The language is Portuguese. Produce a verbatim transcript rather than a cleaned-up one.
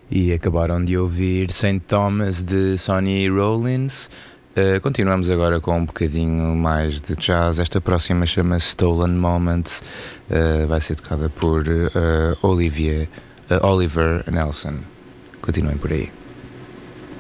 E acabaram de ouvir Saint Thomas de Sonny Rollins. Uh, continuamos agora com um bocadinho mais de jazz. Esta próxima chama-se Stolen Moments. Uh, vai ser tocada por uh, Olivier, uh, Oliver Nelson. Continuem por aí.